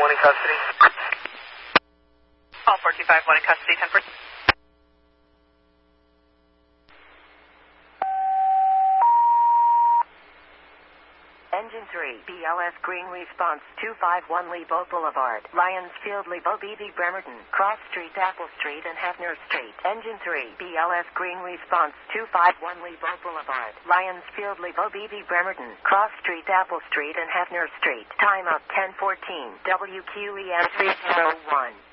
425-1 in custody. Call 4251 in custody, 10%. Engine 3, BLS Green Response 251 Lebo Boulevard, Lions Field, Lebo BV Bremerton, Cross Street, Apple Street, and Hefner Street. Engine 3, BLS Green Response 251 Lebo Boulevard, Lions Field, Lebo BV Bremerton, Cross Street, Apple Street, and Hefner Street. Time up 10:14, WQEM 301.